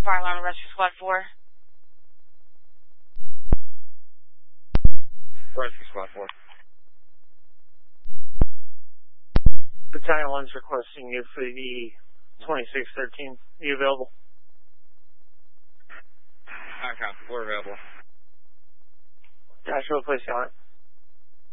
Fire Alarm Rescue Squad 4. Rescue Squad 4. Battalion 1's requesting you for the 2613. Are you available? I copy. We're available. Joshua, please count it.